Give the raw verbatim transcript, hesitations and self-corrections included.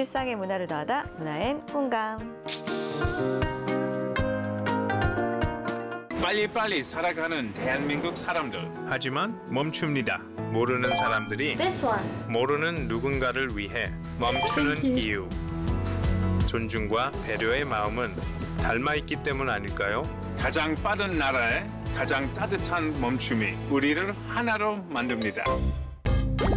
일상의 문화를 더하다 문화엔 공감. 빨리빨리 살아가는 대한민국 사람들. 하지만 멈춥니다. 모르는 사람들이 This one. 모르는 누군가를 위해 멈추는 이유. 존중과 배려의 마음은 닮아있기 때문 아닐까요? 가장 빠른 나라에 가장 따뜻한 멈춤이 우리를 하나로 만듭니다.